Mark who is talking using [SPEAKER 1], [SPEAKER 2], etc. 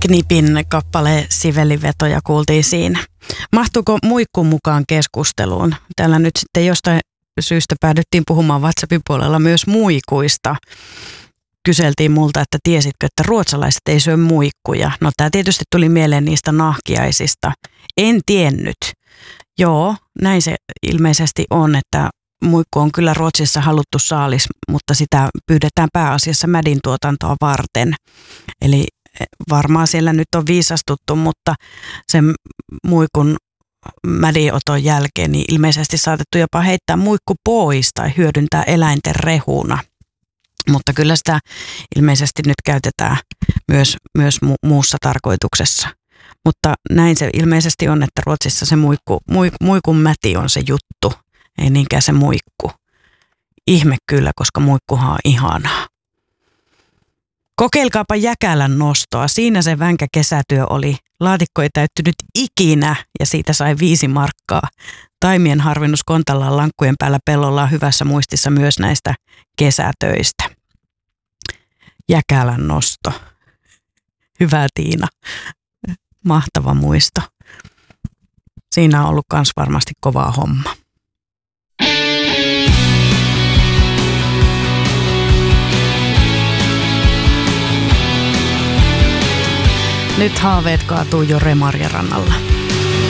[SPEAKER 1] Knipin kappale Sivellivetoja kuultiin siinä. Mahtuuko muikku mukaan keskusteluun? Täällä nyt sitten jostain syystä päädyttiin puhumaan WhatsAppin puolella myös muikuista. Kyseltiin multa, että tiesitkö, että ruotsalaiset ei syö muikkuja. No tämä tietysti tuli mieleen niistä nahkiaisista. En tiennyt. Joo, näin se ilmeisesti on, että muikku on kyllä Ruotsissa haluttu saalis, mutta sitä pyydetään pääasiassa mädin tuotantoa varten. Eli varmaan siellä nyt on viisastuttu, mutta sen muikun mädinoton jälkeen niin ilmeisesti saatettu jopa heittää muikku pois tai hyödyntää eläinten rehuna. Mutta kyllä sitä ilmeisesti nyt käytetään myös muussa tarkoituksessa. Mutta näin se ilmeisesti on, että Ruotsissa se muikun mäti on se juttu, ei niinkään se muikku. Ihme kyllä, koska muikkuhan on ihanaa. Kokeilkaapa jäkälän nostoa. Siinä se vänkä kesätyö oli. Laatikko ei täyttynyt ikinä ja siitä sai 5 markkaa. Taimien harvennus kontallaan lankkujen päällä pellolla on hyvässä muistissa myös näistä kesätöistä. Jäkälän nosto. Hyvä Tiina. Mahtava muisto. Siinä on ollut kans varmasti kovaa homma. Nyt haaveet kaatuu jo Remarjarannalla.